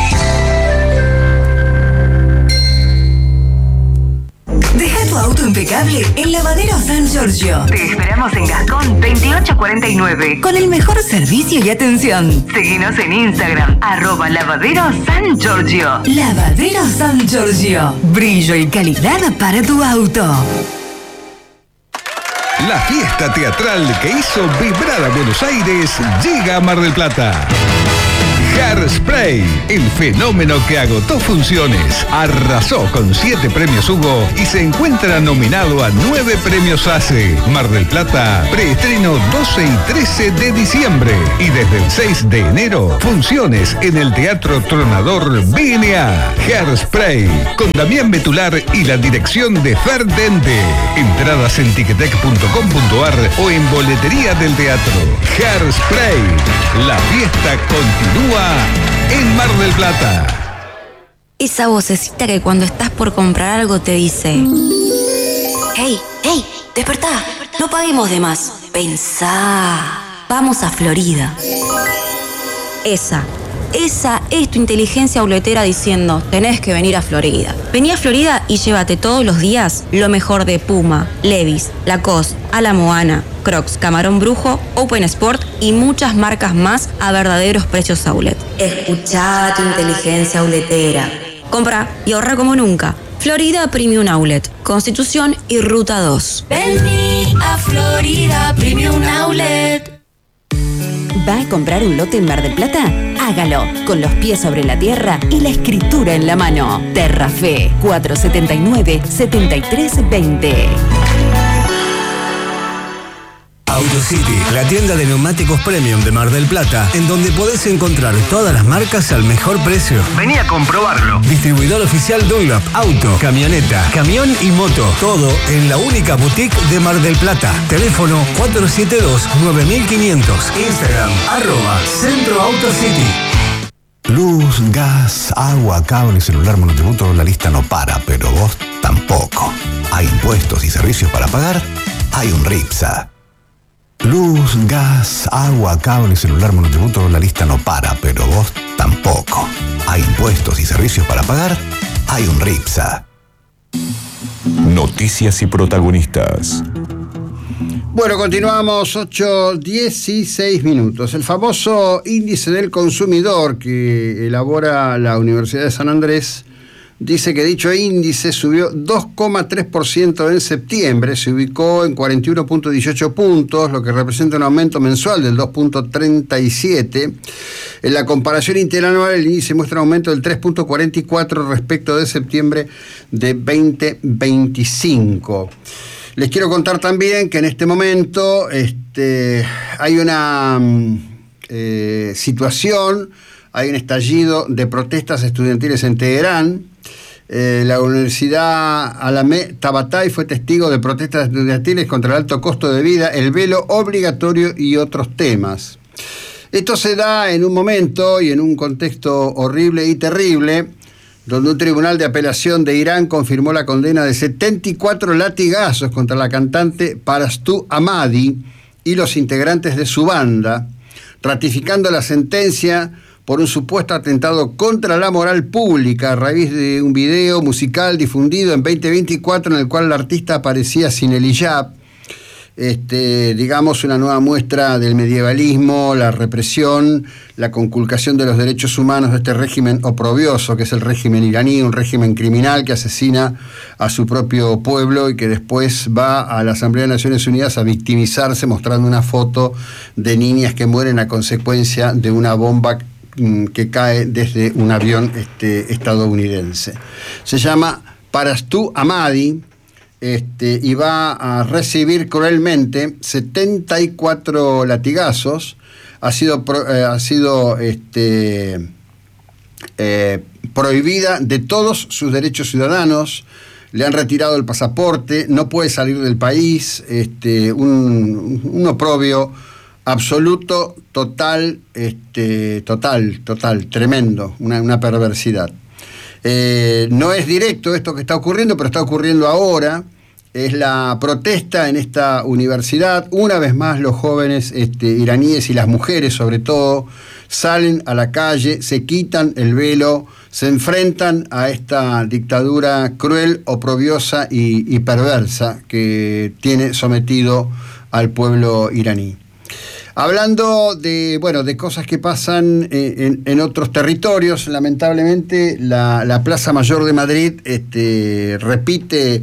Deja tu auto impecable impecable en Lavadero San Giorgio. Te esperamos en Gascón 2849. Con el mejor servicio y atención. Seguinos en Instagram, @Lavadero San Giorgio. Lavadero San Giorgio. Brillo y calidad para tu auto. La fiesta teatral que hizo vibrar a Buenos Aires llega a Mar del Plata. Hairspray, el fenómeno que agotó funciones, arrasó con 7 premios Hugo y se encuentra nominado a 9 premios ACE. Mar del Plata, preestreno 12 y 13 de diciembre. Y desde el 6 de enero, funciones en el Teatro Tronador BNA. Hairspray, con Damián Betular y la dirección de Fer Dente. Entradas en ticketek.com.ar o en boletería del teatro. Hairspray, la fiesta continúa en Mar del Plata. Esa vocecita que cuando estás por comprar algo te dice: hey, despertá, no paguemos de más, pensá, vamos a Florida. Esa es tu inteligencia auletera diciendo: tenés que venir a Florida. Vení a Florida y llévate todos los días lo mejor de Puma, Levi's, Lacoste, A la Moana, Crocs, Camarón Brujo, Open Sport y muchas marcas más a verdaderos precios outlet. Escuchá tu inteligencia auletera. Compra y ahorra como nunca. Florida Premium Outlet, Constitución y Ruta 2. Vení a Florida Premium Outlet. ¿Va a comprar un lote en Mar del Plata? Hágalo, con los pies sobre la tierra y la escritura en la mano. Terrafe, 479-7320. AutoCity, la tienda de neumáticos premium de Mar del Plata, en donde podés encontrar todas las marcas al mejor precio. Vení a comprobarlo. Distribuidor oficial Dunlop, auto, camioneta, camión y moto. Todo en la única boutique de Mar del Plata. Teléfono 472-9500. Instagram, @Centro AutoCity. Luz, gas, agua, cable, celular, monotributo, la lista no para, pero vos tampoco. Hay impuestos y servicios para pagar, hay un RIPSA. Luz, gas, agua, cable, celular, monotributo, la lista no para, pero vos tampoco. Hay impuestos y servicios para pagar, hay un RIPSA. Noticias y protagonistas. Bueno, continuamos, 8:16 minutos. El famoso índice del consumidor que elabora la Universidad de San Andrés dice que dicho índice subió 2,3% en septiembre, se ubicó en 41.18 puntos, lo que representa un aumento mensual del 2.37. En la comparación interanual, el índice muestra un aumento del 3.44 respecto de septiembre de 2025. Les quiero contar también que en este momento hay una situación, hay un estallido de protestas estudiantiles en Teherán. La Universidad Alamé Tabatabai fue testigo de protestas estudiantiles contra el alto costo de vida, el velo obligatorio y otros temas. Esto se da en un momento y en un contexto horrible y terrible, donde un tribunal de apelación de Irán confirmó la condena de 74 latigazos contra la cantante Parastu Ahmadi y los integrantes de su banda, ratificando la sentencia por un supuesto atentado contra la moral pública a raíz de un video musical difundido en 2024 en el cual el artista aparecía sin el hijab. Digamos, una nueva muestra del medievalismo, la represión, la conculcación de los derechos humanos de este régimen oprobioso, que es el régimen iraní, un régimen criminal que asesina a su propio pueblo y que después va a la Asamblea de Naciones Unidas a victimizarse mostrando una foto de niñas que mueren a consecuencia de una bomba que cae desde un avión estadounidense. Se llama Parastu Ahmadi. Y va a recibir cruelmente 74 latigazos, ha sido prohibida de todos sus derechos ciudadanos, le han retirado el pasaporte, no puede salir del país, un oprobio absoluto, total, tremendo, una perversidad. No es directo esto que está ocurriendo, pero está ocurriendo ahora. Es la protesta en esta universidad. Una vez más los jóvenes iraníes y las mujeres sobre todo salen a la calle, se quitan el velo, se enfrentan a esta dictadura cruel, oprobiosa y perversa que tiene sometido al pueblo iraní. Hablando de cosas que pasan en otros territorios, lamentablemente la Plaza Mayor de Madrid repite.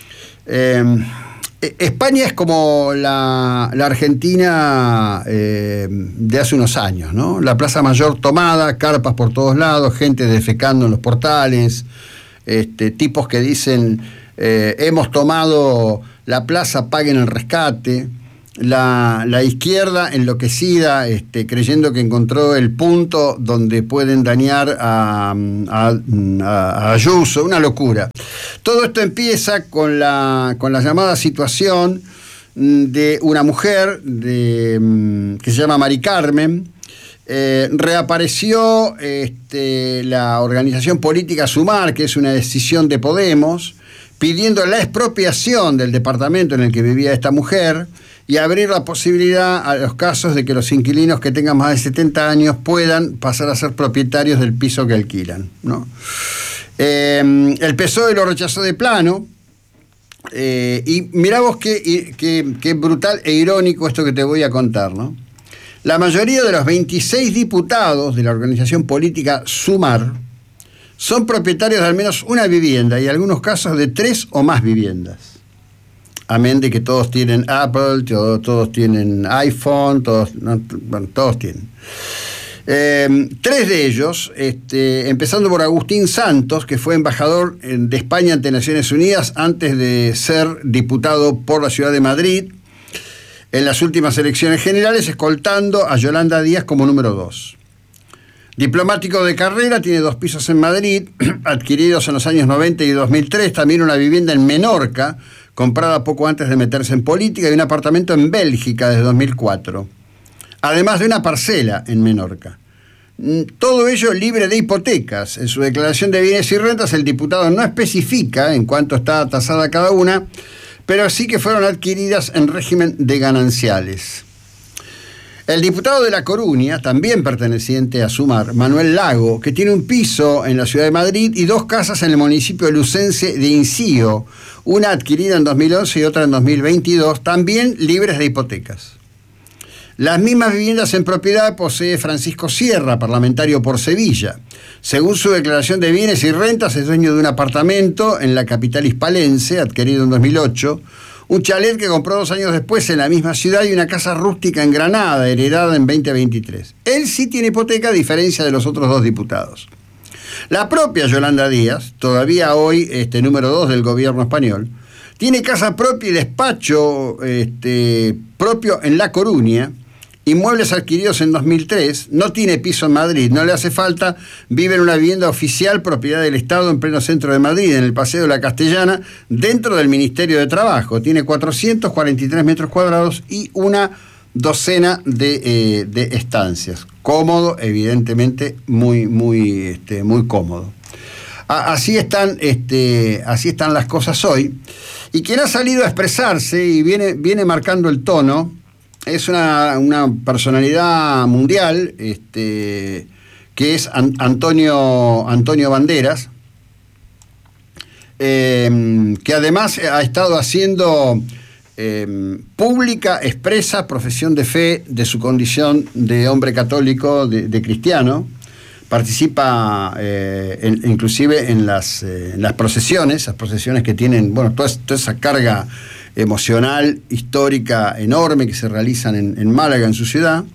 España es como la Argentina de hace unos años, ¿no? La Plaza Mayor tomada, carpas por todos lados, gente defecando en los portales, tipos que dicen hemos tomado la plaza, paguen el rescate. La izquierda enloquecida, creyendo que encontró el punto donde pueden dañar a Ayuso, una locura. Todo esto empieza con la llamada situación de una mujer que se llama Mari Carmen. Reapareció la organización política Sumar, que es una decisión de Podemos, pidiendo la expropiación del departamento en el que vivía esta mujer y abrir la posibilidad a los casos de que los inquilinos que tengan más de 70 años puedan pasar a ser propietarios del piso que alquilan, ¿no? El PSOE lo rechazó de plano, y mirá vos qué brutal e irónico esto que te voy a contar, ¿no? La mayoría de los 26 diputados de la organización política Sumar son propietarios de al menos una vivienda y en algunos casos de 3 o más viviendas. Amén de que todos tienen Apple, todos tienen iPhone, todos tienen. 3 de ellos, empezando por Agustín Santos, que fue embajador de España ante Naciones Unidas antes de ser diputado por la ciudad de Madrid en las últimas elecciones generales, escoltando a Yolanda Díaz como número 2. Diplomático de carrera, tiene 2 pisos en Madrid, adquiridos en los años 90 y 2003, también una vivienda en Menorca, comprada poco antes de meterse en política, y un apartamento en Bélgica desde 2004. Además de una parcela en Menorca. Todo ello libre de hipotecas. En su declaración de bienes y rentas, el diputado no especifica en cuánto está tasada cada una, pero sí que fueron adquiridas en régimen de gananciales. El diputado de La Coruña, también perteneciente a Sumar, Manuel Lago, que tiene un piso en la ciudad de Madrid y 2 casas en el municipio lucense de Incio, una adquirida en 2011 y otra en 2022, también libres de hipotecas. Las mismas viviendas en propiedad posee Francisco Sierra, parlamentario por Sevilla. Según su declaración de bienes y rentas, es dueño de un apartamento en la capital hispalense, adquirido en 2008, un chalet que compró 2 años después en la misma ciudad y una casa rústica en Granada, heredada en 2023. Él sí tiene hipoteca, a diferencia de los otros 2 diputados. La propia Yolanda Díaz, todavía hoy número 2 del gobierno español, tiene casa propia y despacho propio en La Coruña, inmuebles adquiridos en 2003, no tiene piso en Madrid, no le hace falta, vive en una vivienda oficial propiedad del Estado en pleno centro de Madrid, en el Paseo de la Castellana, dentro del Ministerio de Trabajo. Tiene 443 metros cuadrados y una docena de estancias. Cómodo, evidentemente, muy cómodo. Así están las cosas hoy. Y quien ha salido a expresarse y viene marcando el tono es una personalidad mundial, que es Antonio Banderas, que además ha estado haciendo pública, expresa profesión de fe de su condición de hombre católico, de cristiano. Participa inclusive en las procesiones, las procesiones que tienen, toda esa carga emocional, histórica, enorme que se realizan en Málaga, en su ciudad.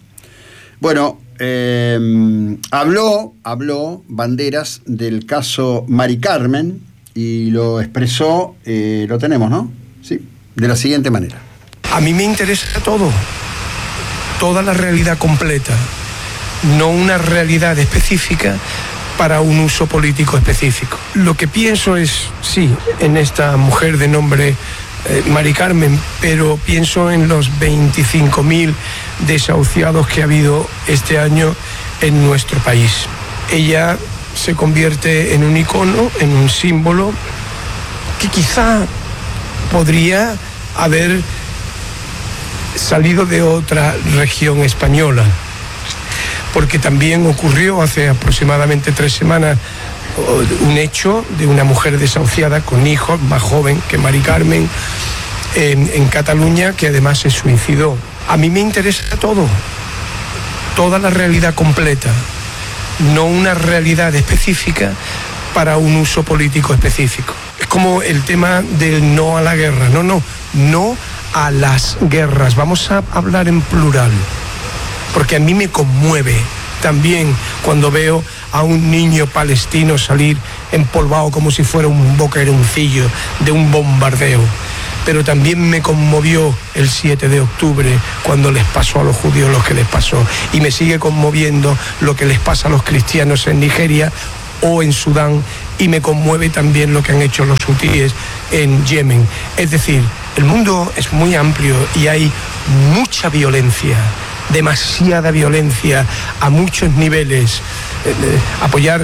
Habló Banderas del caso Mari Carmen y lo expresó, lo tenemos, ¿no? Sí, de la siguiente manera. A mí me interesa todo, toda la realidad completa, no una realidad específica para un uso político específico. Lo que pienso es, sí, en esta mujer de nombre Mari Carmen, pero pienso en los 25.000 desahuciados que ha habido este año en nuestro país. Ella se convierte en un icono, en un símbolo que quizá podría haber salido de otra región española. porque también ocurrió hace aproximadamente 3 semanas un hecho de una mujer desahuciada con hijos, más joven que Mari Carmen, en Cataluña, que además se suicidó. A mí me interesa todo, toda la realidad completa, no una realidad específica para un uso político específico. Es como el tema del no a la guerra, no a las guerras, vamos a hablar en plural, porque a mí me conmueve también cuando veo a un niño palestino salir empolvado como si fuera un boqueroncillo de un bombardeo. Pero también me conmovió el 7 de octubre cuando les pasó a los judíos lo que les pasó. Y me sigue conmoviendo lo que les pasa a los cristianos en Nigeria o en Sudán. Y me conmueve también lo que han hecho los hutíes en Yemen. Es decir, el mundo es muy amplio y hay mucha violencia, demasiada violencia a muchos niveles. Apoyar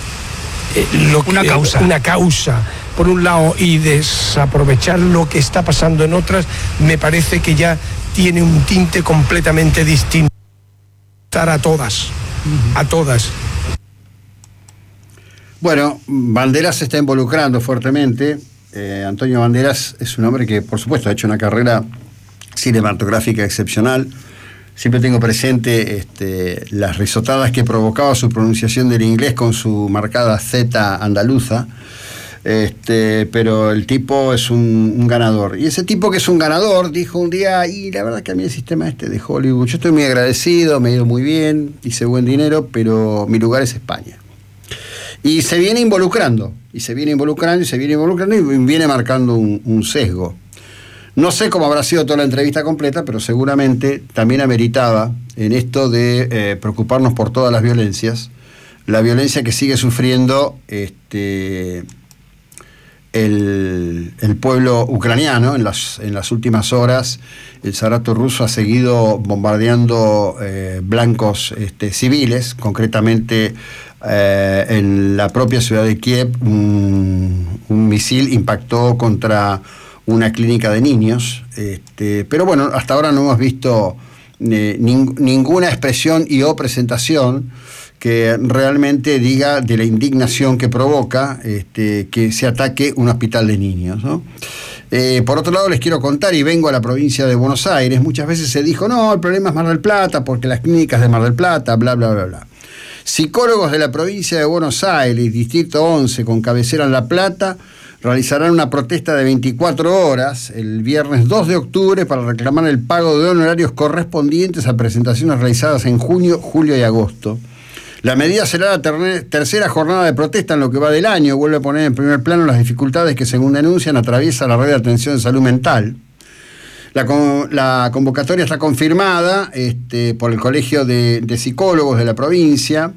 una causa por un lado y desaprovechar lo que está pasando en otras, me parece que ya tiene un tinte completamente distinto. A todas. Bueno, Banderas se está involucrando fuertemente. Antonio Banderas es un hombre que, por supuesto, ha hecho una carrera cinematográfica excepcional. Siempre tengo presente las risotadas que provocaba su pronunciación del inglés con su marcada Z andaluza. Pero el tipo es un ganador. Y ese tipo que es un ganador dijo un día, y la verdad que a mí el sistema de Hollywood, yo estoy muy agradecido, me ha ido muy bien, hice buen dinero, pero mi lugar es España. Y se viene involucrando, y viene marcando un sesgo. No sé cómo habrá sido toda la entrevista completa, pero seguramente también ameritaba en esto de preocuparnos por todas las violencias, la violencia que sigue sufriendo el pueblo ucraniano. En las últimas horas el Zarato ruso ha seguido bombardeando blancos civiles, concretamente en la propia ciudad de Kiev un misil impactó contra una clínica de niños, pero bueno, hasta ahora no hemos visto ninguna expresión y o presentación que realmente diga de la indignación que provoca que se ataque un hospital de niños, ¿no? Por otro lado, les quiero contar, y vengo a la provincia de Buenos Aires, muchas veces se dijo, no, el problema es Mar del Plata, porque las clínicas de Mar del Plata, bla, bla, bla, bla. Psicólogos de la provincia de Buenos Aires, Distrito 11, con cabecera en La Plata, realizarán una protesta de 24 horas el viernes 2 de octubre para reclamar el pago de honorarios correspondientes a presentaciones realizadas en junio, julio y agosto. La medida será la tercera jornada de protesta en lo que va del año. Vuelve a poner en primer plano las dificultades que, según denuncian, atraviesa la red de atención de salud mental. La convocatoria está confirmada por el Colegio de Psicólogos de la provincia.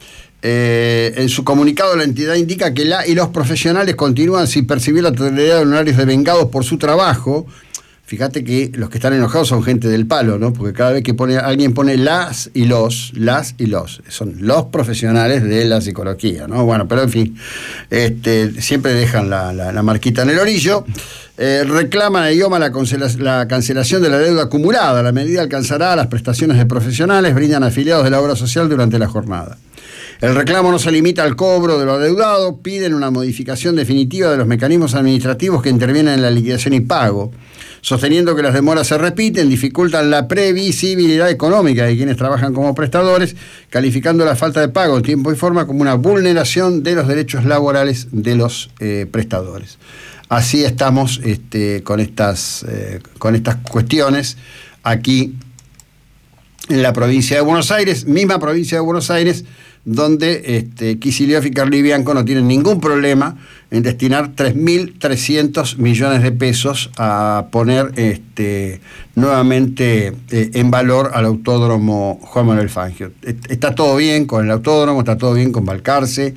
En su comunicado, la entidad indica que la y los profesionales continúan sin percibir la totalidad de honorarios devengados por su trabajo. Fíjate que los que están enojados son gente del palo, ¿no? Porque cada vez que alguien pone las y los, son los profesionales de la psicología, ¿no? Bueno, pero en fin, siempre dejan la marquita en el orillo. Reclaman a IOMA la cancelación de la deuda acumulada. La medida alcanzará a las prestaciones de profesionales, brindan afiliados de la obra social durante la jornada. El reclamo no se limita al cobro de lo adeudado, piden una modificación definitiva de los mecanismos administrativos que intervienen en la liquidación y pago, sosteniendo que las demoras se repiten, dificultan la previsibilidad económica de quienes trabajan como prestadores, calificando la falta de pago en tiempo y forma como una vulneración de los derechos laborales de los prestadores. Así estamos con estas cuestiones aquí en la provincia de Buenos Aires, misma provincia de Buenos Aires, donde Kicillof y Carly Bianco no tienen ningún problema en destinar 3.300 millones de pesos a poner nuevamente en valor al autódromo Juan Manuel Fangio. Está todo bien con el autódromo, está todo bien con Balcarce,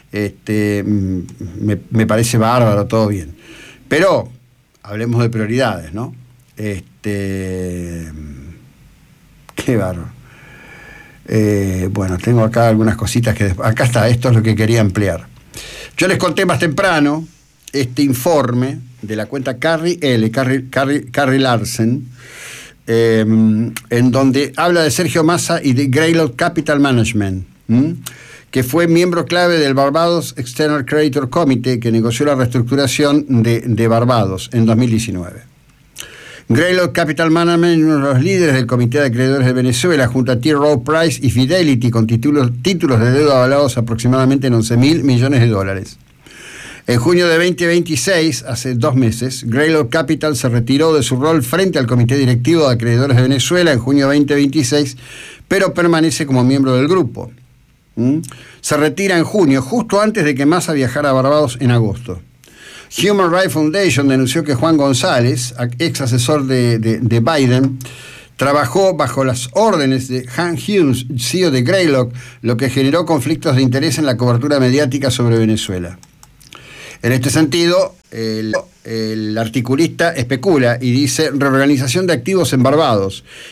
me parece bárbaro, todo bien. Pero hablemos de prioridades, ¿no? Qué bárbaro. Bueno, tengo acá algunas cositas que... Acá está, esto es lo que quería ampliar. Yo les conté más temprano este informe de la cuenta Carrie Larsen, en donde habla de Sergio Massa y de Greylock Capital Management, que fue miembro clave del Barbados External Creditor Committee, que negoció la reestructuración de Barbados en 2019. Greylock Capital Management, uno de los líderes del Comité de Acreedores de Venezuela, junto a T. Rowe Price y Fidelity, con títulos de deuda avalados aproximadamente en $11.000 millones. En junio de 2026, hace 2 meses, Greylock Capital se retiró de su rol frente al Comité Directivo de Acreedores de Venezuela en junio de 2026, pero permanece como miembro del grupo. Se retira en junio, justo antes de que Massa viajara a Barbados en agosto. Human Rights Foundation denunció que Juan González, ex asesor de Biden, trabajó bajo las órdenes de Han Hughes, CEO de Greylock, lo que generó conflictos de interés en la cobertura mediática sobre Venezuela. En este sentido, el articulista especula y dice: reorganización de activos en Barbados.